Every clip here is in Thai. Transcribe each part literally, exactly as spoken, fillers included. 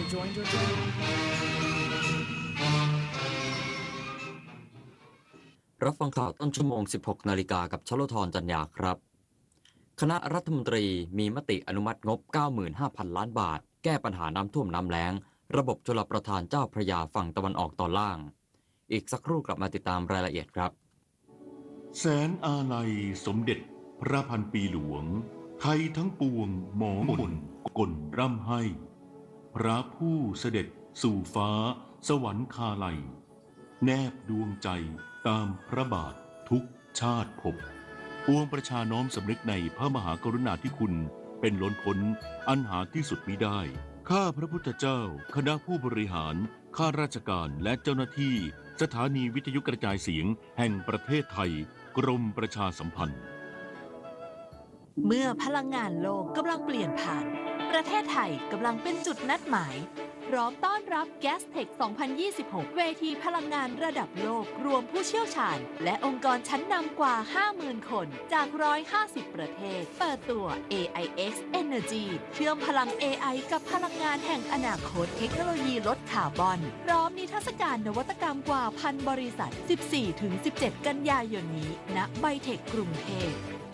joined your channel. รับฟังข่าวต้นชั่วโมง สิบหกนาฬิกากับชโลธรจันยาครับคณะรัฐมนตรีมีมติอนุมัติงบ เก้าหมื่นห้าพัน ล้านบาทแก้ปัญหาน้ำท่วมน้ำแล้งระบบชลประทานเจ้าพระยาฝั่งตะวันออกตอนล่างอีกสักครู่กลับมาติดตามรายละเอียดครับแสนอาลัยสมเด็จพระพันปีหลวงไทยทั้งปวงหมอมนกลร่ำให้พระผู้เสด็จสู่ฟ้าสวรรคาลัยแนบดวงใจตามพระบาททุกชาติภพปวงประชาน้อมสำนึกในพระมหากรุณาธิคุณเป็นล้นพ้นอันหาที่สุดมิได้ข้าพระพุทธเจ้าคณะผู้บริหารข้าราชการและเจ้าหน้าที่สถานีวิทยุกระจายเสียงแห่งประเทศไทยกรมประชาสัมพันธ์เมื่อพลังงานโลกกำลังเปลี่ยนผ่านประเทศไทยกำลังเป็นจุดนัดหมายพร้อมต้อนรับ Gastech สองพันยี่สิบหก เวทีพลังงานระดับโลกรวมผู้เชี่ยวชาญและองค์กรชั้นนำกว่า ห้าหมื่น คนจาก หนึ่งร้อยห้าสิบ ประเทศเปิดตัว เอ ไอ เอ็กซ์ Energy เชื่อมพลัง เอ ไอ กับพลังงานแห่งอนาคตเทคโนโลยีลดคาร์บอนพร้อมนิทรรศการนวัตกรรมกว่าพันบริษัท สิบสี่ถึงสิบเจ็ด กันยายนนี้ณไบเทคกรุงเทพ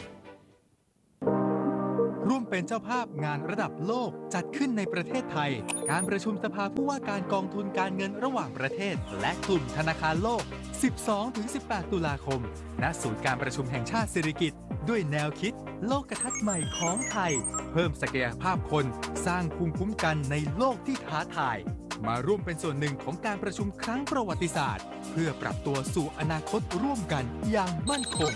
ร่วมเป็นเจ้าภาพงานระดับโลกจัดขึ้นในประเทศไทยการประชุมสภาผู้ว่าการกองทุนการเงินระหว่างประเทศและกลุ่มธนาคารโลก สิบสองถึงสิบแปด ตุลาคมณศูนย์การประชุมแห่งชาติสิริกิติ์ด้วยแนวคิดโลกทัศน์ใหม่ของไทยเพิ่มศักยภาพคนสร้างภูมิคุ้มกันในโลกที่ท้าทายมาร่วมเป็นส่วนหนึ่งของการประชุมครั้งประวัติศาสตร์เพื่อปรับตัวสู่อนาคตร่วมกันอย่างมั่นคง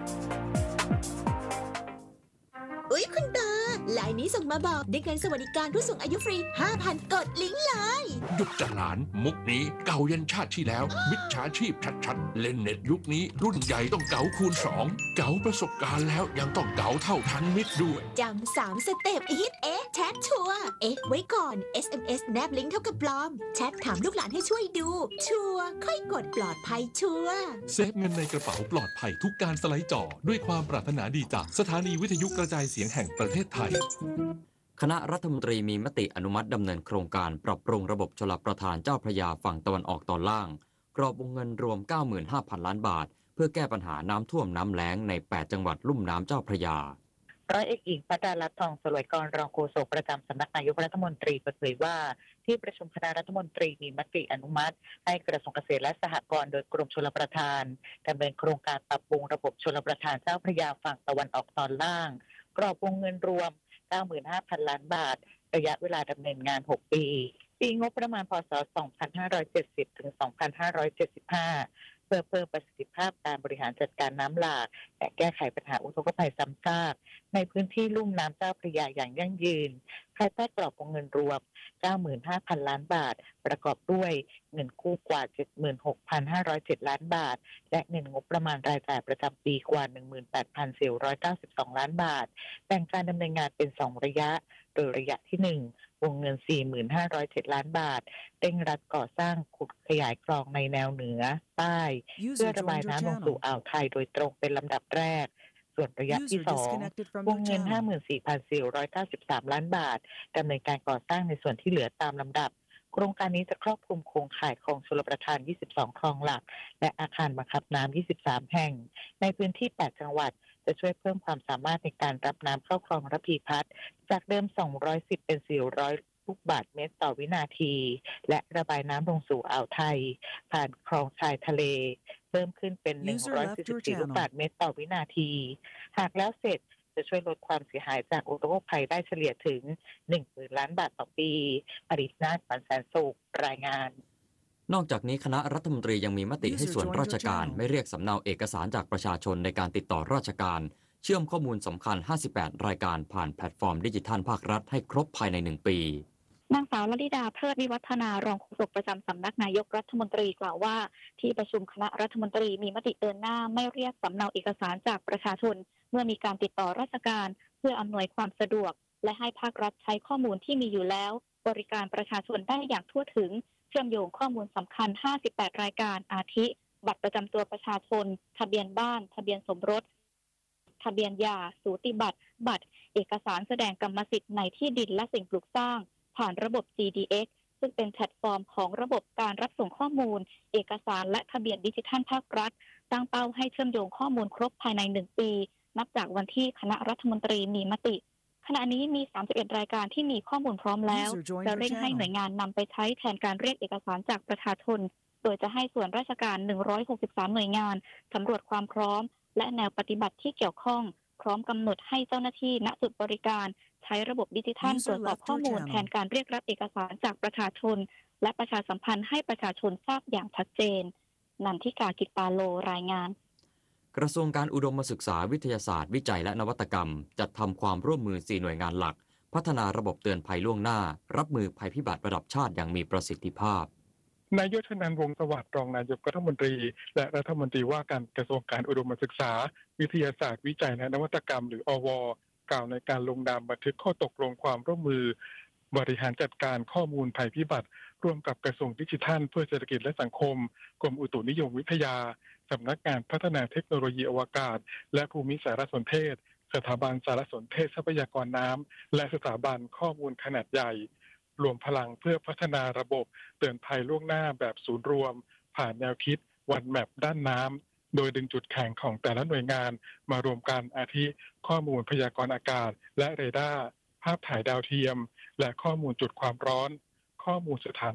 อุ๊ยคุณตาไลน์นี้ส่งมาบอกได้เงินสวัสดิการผู้สูงอายุฟรี ห้าพัน กดลิงก์เลยหยุดจะหลานมุกนี้เก่ายันชาติที่แล้วมิจฉาชีพชัดๆเล่นเน็ตยุคนี้รุ่นใหญ่ต้องเก๋าคูณสองเก๋าประสบการณ์แล้วยังต้องเก๋าเท่าทันมิตรด้วยจำสามสเต็ปอีทเอ๊ะแชทชัวร์เอ๊ะไว้ก่อน เอส เอ็ม เอส แนบลิงก์เท่ากับปลอมแชทถามลูกหลานให้ช่วยดูชัวร์ค่อยกดปลอดภัยชัวร์เซฟเงินในกระเป๋าปลอดภัยทุกการสไลด์จอด้วยความปรารถนาดีจากสถานีวิทยุกระจายเสียงแห่งประเทศไทยคณะรัฐมนตรีมีมติอนุมัติดำเนินโครงการปรับปรุงระบบชลประทานเจ้าพระยาฝั่งตะวันออกตอนล่างกรอบวงเงินรวม เก้าหมื่นห้าพัน ล้านบาทเพื่อแก้ปัญหาน้ำท่วมน้ำแล้งในแปดจังหวัดลุ่มน้ำเจ้าพระยาร้อยเอกหญิงปดาลัตน์ทองสลวยกรรองโฆษกประจำสำนักนายกรัฐมนตรีเปิดเผยว่าที่ประชุมคณะรัฐมนตรีมีมติอนุมัติให้กระทรวงเกษตรและสหกรณ์โดยกรมชลประทานดำเนินโครงการปรับปรุงระบบชลประทานเจ้าพระยาฝั่งตะวันออกตอนล่างกรอบวงเงินรวม เก้าหมื่นห้าพัน ล้านบาทระยะเวลาดำเนินงานหกปีปีงบประมาณพ.ศ. สองพันห้าร้อยเจ็ดสิบ ถึง สองพันห้าร้อยเจ็ดสิบห้าเพื่อเพิ่มประสิทธิภาพการบริหารจัดการน้ำหลากและแก้ไขปัญหาอุทกภัยซ้ำซากในพื้นที่ลุ่มน้ำเจ้าพระยาอย่างยั่งยืนภายใต้กรอบวงเงินรวม เก้าหมื่นห้าพัน ล้านบาทประกอบด้วยเงินกู้กว่า เจ็ดหมื่นหกพันห้าร้อยเจ็ด ล้านบาทและเงินงบประมาณรายจ่ายประจำปีกว่า หนึ่งหมื่นแปดพันสี่ร้อยเก้าสิบสอง ล้านบาทแบ่งการดำเนินงานเป็นสองระยะโดยระยะที่หนึ่งวงเงิน สี่หมื่นห้าร้อยเจ็ด ล้านบาทเร่งรัดก่อสร้างขุดขยายคลองในแนวเหนือใต้เพื่อระบายน้ำลงสู่อ่าวไทยโดยตรงเป็นลำดับแรกส่วนระยะที่สองวงเงิน ห้าหมื่นสี่พันสี่ร้อยเก้าสิบสาม ล้านบาทดำเนินการก่อสร้างในส่วนที่เหลือตามลำดับโครงการนี้จะครอบคลุมโครงข่ายคลองชลประทานยี่สิบสองคลองหลักและอาคารบังคับน้ำยี่สิบสามแห่งในพื้นที่แปดจังหวัดจะช่วยเพิ่มความสามารถในการรับน้ำเข้าคลองระพีพัฒน์จากเดิมสองร้อยสิบเป็นสี่ร้อยลูกบาศก์เมตรต่อวินาทีและระบายน้ำลงสู่อ่าวไทยผ่านคลองชายทะเลเพิ่มขึ้นเป็นหนึ่งร้อยสี่สิบสี่ลูกบาศก์เมตรต่อวินาทีหากแล้วเสร็จจะช่วยลดความเสียหายจากอุทกภัยได้เฉลี่ยถึง หนึ่งหมื่น ล้านบาทต่อปีอริศนาถ ปันแสนสุขรายงานนอกจากนี้คณะรัฐมนตรียังมีมติให้ส่วนราชการไม่เรียกสำเนาเอกสารจากประชาชนในการติดต่อราชการเชื่อมข้อมูลสำคัญห้าสิบแปดรายการผ่านแพลตฟอร์มดิจิทัลภาครัฐให้ครบภายในหนึ่งปีนางสาวลลิดาเพิดวิวัฒนารองโฆษกประจำสำนักนายกรัฐมนตรีกล่าวว่าที่ประชุมคณะรัฐมนตรีมีมติเดินหน้าไม่เรียกสำเนาเอกสารจากประชาชนเมื่อมีการติดต่อราชการเพื่ออำนวยความสะดวกและให้ภาครัฐใช้ข้อมูลที่มีอยู่แล้วบริการประชาชนได้อย่างทั่วถึงเชื่อมโยงข้อมูลสำคัญห้าสิบแปดรายการอาทิบัตรประจำตัวประชาชนทะเบียนบ้านทะเบียนสมรสทะเบียนหย่าสูติบัตรบัตรเอกสารแสดงกรรมสิทธิ์ในที่ดินและสิ่งปลูกสร้างผ่านระบบ จี ดี เอ็กซ์ซึ่งเป็นแพลตฟอร์มของระบบการรับส่งข้อมูลเอกสารและทะเบียนดิจิทัลภาครัฐตั้งเป้าให้เชื่อมโยงข้อมูลครบภายในหนึ่งปีนับจากวันที่คณะรัฐมนตรีมีมติขณะนี้มีสามสิบเอ็ดรายการที่มีข้อมูลพร้อมแล้วจะเร่งให้หน่วยงานนำไปใช้แทนการเรียกเอกสารจากประชาชนโดยจะให้ส่วนราชการหนึ่งร้อยหกสิบสามหน่วยงานสำรวจความพร้อมและแนวปฏิบัติที่เกี่ยวข้องพร้อมกำหนดให้เจ้าหน้าที่ณจุดบริการใช้ระบบดิจิทัลตรวจสอบข้อมูลแทนการเรียกรับเอกสารจากประชาชนและประชาสัมพันธ์ให้ประชาชนทราบอย่างชัดเจนนันทิกา กิตปาโลรายงานกระทรวงการอุดมศึกษาวิทยาศาสตร์วิจัยและนวัตกรรมจัดทำความร่วมมือสี่หน่วยงานหลักพัฒนาระบบเตือนภัยล่วงหน้ารับมือภัยพิบัติระดับชาติอย่างมีประสิทธิภาพนายกชนันท์ วงศ์สวัสดิ์รองนายกรัฐมนตรีและรัฐมนตรีว่าการกระทรวงการอุดมศึกษาวิทยาศาสตร์วิจัยและนวัตกรรมหรืออว.กล่าวในการลงนามบันทึกข้อตกลงความร่วมมือบริหารจัดการข้อมูลภัยพิบัติร่วมกับกระทรวงดิจิทัลเพื่อเศรษฐกิจและสังคมกรมอุตุนิยมวิทยาสำนักงานพัฒนาเทคโนโลยีอวกาศและภูมิสารสนเทศสถาบันสารสนเทศทรัพยากรน้ำและสถาบันข้อมูลขนาดใหญ่รวมพลังเพื่อพัฒนาระบบเตือนภัยล่วงหน้าแบบศูนย์รวมผ่านแนวคิดวันแมปด้านน้ำโดยดึงจุดแข็งของแต่ละหน่วยงานมารวมกันอาทิข้อมูลพยากรณ์อากาศและเรดาร์ภาพถ่ายดาวเทียมและข้อมูลจุดความร้อนข้อมูลสถาน